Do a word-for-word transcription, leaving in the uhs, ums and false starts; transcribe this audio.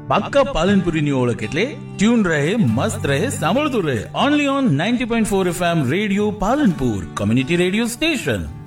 પાક્કા પાલનપુરીની ઓળખ એટલે ટ્યુન રહે, મસ્ત રહે, સાંભળતું રહે. Only on ninety point four FM radio Palanpur, community radio station.